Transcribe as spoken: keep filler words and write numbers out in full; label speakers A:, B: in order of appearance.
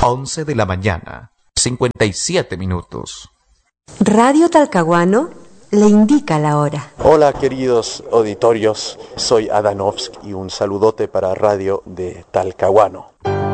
A: once de la mañana, cincuenta y siete minutos.
B: Radio Talcahuano le indica la hora.
C: Hola queridos auditorios, soy Adanovsky y un saludote para Radio de Talcahuano.